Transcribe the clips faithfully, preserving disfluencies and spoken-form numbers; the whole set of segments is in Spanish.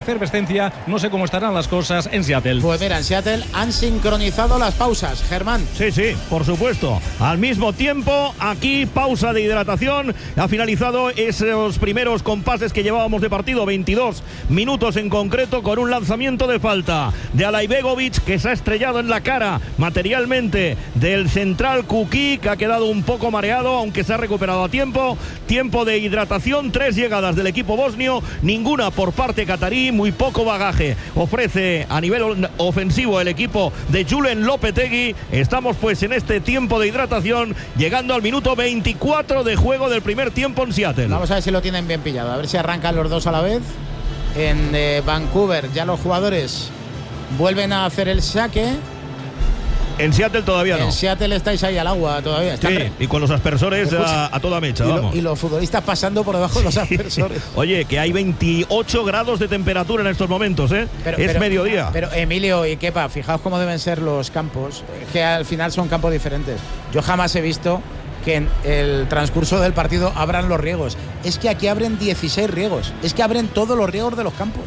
efervescencia. No sé cómo estarán las cosas en Seattle. Pues mira, en Seattle han sincronizado las pausas, Germán. Sí, sí, por supuesto. Al mismo tiempo, aquí pausa de hidratación. Ha finalizado esos primeros compases que llevábamos de partido, veintidós minutos en concreto, con un lanzamiento de falta de Alaibegovic, que se ha estrellado en la cara materialmente del central Kuki, que ha quedado un poco mareado, aunque se ha recuperado a tiempo. Tiempo de hidratación, tres llegadas del equipo bosnio, ninguna por parte catarí, muy poco bagaje ofrece a nivel ofensivo el equipo de Julen Lopetegui. Estamos pues en este tiempo de hidratación, llegando al minuto veinticuatro de juego del primer tiempo en Seattle. Vamos a ver si lo tienen bien pillado, a ver si arrancan los dos a la vez. En eh, Vancouver ya los jugadores vuelven a hacer el saque. En Seattle todavía no. En Seattle estáis ahí al agua todavía. Sí, re... y con los aspersores a, a toda mecha, y, vamos. Lo, y los futbolistas pasando por debajo de los aspersores. Oye, que hay veintiocho grados de temperatura en estos momentos, ¿eh? Pero, es pero, mediodía. Pero Emilio y Kepa, fijaos cómo deben ser los campos, que al final son campos diferentes. Yo jamás he visto que en el transcurso del partido abran los riegos. Es que aquí abren dieciséis riegos. Es que abren todos los riegos de los campos.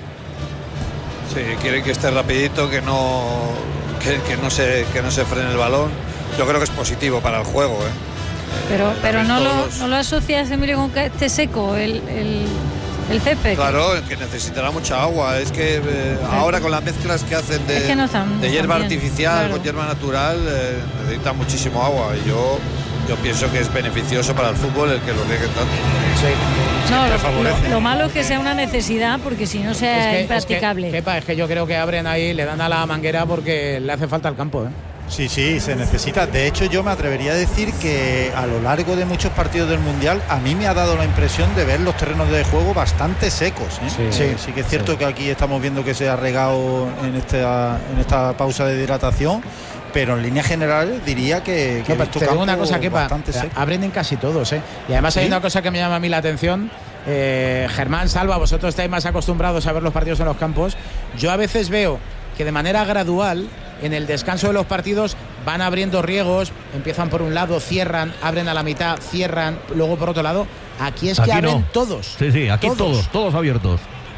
Sí, quieren que esté rapidito, que no... Que, que, no se, que no se frene el balón. Yo creo que es positivo para el juego, ¿eh? Pero, eh, pero no, todos... lo, no lo asocias, Emilio, con que esté seco el, el, el césped. Claro, que necesitará mucha agua. Es que eh, ahora con las mezclas que hacen de, es que no están, de hierba bien, artificial claro. con hierba natural, eh, necesita muchísimo agua. Y yo, yo pienso que es beneficioso para el fútbol el que lo rieguen tanto. Sí. No, lo, lo, lo malo es que sea una necesidad, porque si no sea es que, impracticable. Es que, Kepa, es que yo creo que abren ahí, le dan a la manguera porque le hace falta al campo, ¿eh? Sí, sí, se necesita. De hecho, yo me atrevería a decir que a lo largo de muchos partidos del Mundial a mí me ha dado la impresión de ver los terrenos de juego bastante secos, ¿eh? Sí, sí, sí que es cierto sí. que aquí estamos viendo que se ha regado en esta, en esta pausa de hidratación, pero en líneas generales diría que, que no, te digo una cosa, Kepa, abren en casi todos, ¿eh? Y además hay ¿sí? una cosa que me llama a mí la atención. eh, Germán, Salva, vosotros estáis más acostumbrados a ver los partidos en los campos. Yo a veces veo que de manera gradual en el descanso de los partidos van abriendo riegos, empiezan por un lado, cierran, abren a la mitad, cierran, luego por otro lado. Aquí es que aquí abren no. todos. Sí, sí, aquí todos, todos, todos abiertos.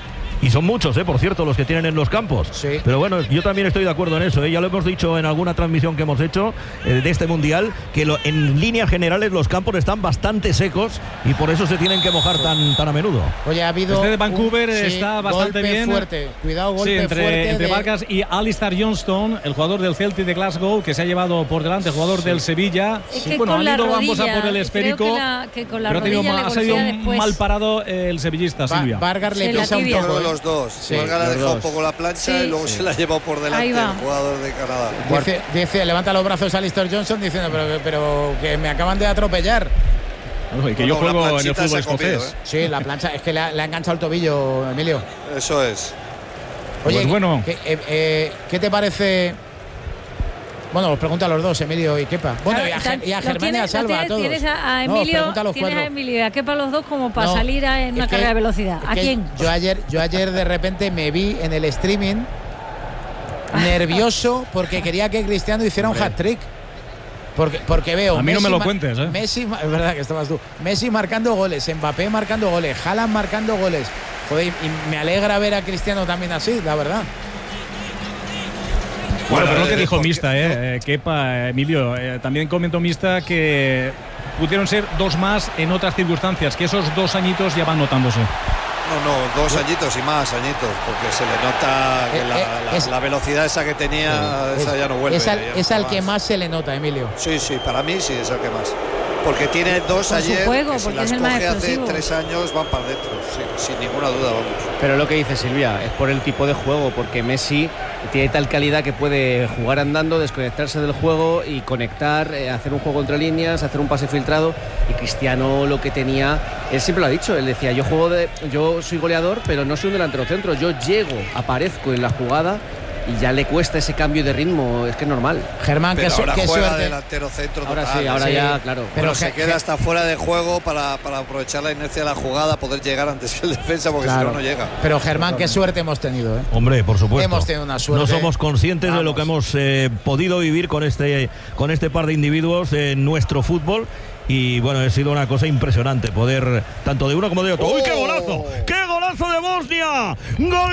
Y son muchos, ¿eh? Por cierto, los que tienen en los campos. Sí. Pero bueno, yo también estoy de acuerdo en eso, ¿eh? Ya lo hemos dicho en alguna transmisión que hemos hecho eh, de este Mundial, que lo, en líneas generales los campos están bastante secos y por eso se tienen que mojar tan, tan a menudo. Oye, ha habido este de Vancouver un, está sí, bastante golpe bien. fuerte. Cuidado, golpe sí, entre, fuerte. Entre de... Vargas y Alistair Johnston, el jugador del Celtic de Glasgow, que se ha llevado por delante, el jugador sí. del Sevilla. Es que bueno, con han ido la ambos rodilla, a por el esférico. Que la, que con la pero ha, tenido, rodilla ha salido después. mal parado el sevillista, Va, Silvia. Vargas le pisa un poco. De los dos. Sí. Vargas le ha dejado un poco la plancha sí. y luego sí. se la ha llevado por delante el jugador de Canadá. Dice, dice, levanta los brazos a Alistair Johnson diciendo, pero, pero que me acaban de atropellar. Bueno, y que yo juego en el fútbol escocés. ¿eh? Sí, la plancha, es que le ha, le ha enganchado el tobillo, Emilio. Eso es. Oye, pues bueno. ¿qué, eh, eh, ¿qué te parece? Bueno, os pregunto a los dos, Emilio y Kepa. Bueno, y a, y a Germán y a Salva, tienes, a todos. Tienes a Emilio, no, tienes a Emilio y a Kepa los dos como para no, salir a, en una que, carrera de velocidad. ¿A quién? Yo ayer, yo ayer de repente me vi en el streaming nervioso porque quería que Cristiano hiciera un hat-trick. Porque, porque veo a mí Messi, no me lo cuentes, ¿eh? Messi, es verdad que estabas tú. Messi marcando goles, Mbappé marcando goles, Haaland marcando goles. Joder, y me alegra ver a Cristiano también así, la verdad. Bueno, pero lo que dijo Mista, eh, Kepa, Emilio, eh, también comentó Mista que pudieron ser dos más en otras circunstancias, que esos dos añitos ya van notándose. No, no, dos añitos y más añitos, porque se le nota que la, la, es, la velocidad esa que tenía, es, esa ya no vuelve. Es al, es al más. que más se le nota, Emilio. Sí, sí, para mí sí es al que más. Porque tiene dos Con ayer, juego, que si las coge hace tres años van para adentro, sí, sin ninguna duda, vamos. Pero lo que dice Silvia, es por el tipo de juego, porque Messi tiene tal calidad que puede jugar andando, desconectarse del juego y conectar, eh, hacer un juego entre líneas, hacer un pase filtrado. Y Cristiano lo que tenía, él siempre lo ha dicho, él decía, yo juego de, yo soy goleador, pero no soy un delantero centro, yo llego, aparezco en la jugada y ya le cuesta ese cambio de ritmo, es que es normal. Germán, pero que ahora que juega suerte. delantero centro ahora total. sí, ahora sí. ya, claro. Pero pero se que, queda hasta fuera de juego para, para aprovechar la inercia de la jugada, poder llegar antes que el defensa, porque claro. si no, no llega. Pero Germán, qué suerte hemos tenido, ¿eh? Hombre, por supuesto. Hemos tenido una suerte. No somos conscientes Vamos. de lo que hemos eh, podido vivir con este, con este par de individuos en nuestro fútbol. Y bueno, ha sido una cosa impresionante poder, tanto de uno como de otro. ¡Uy, qué golazo! ¡Qué golazo de Bosnia! ¡Gol!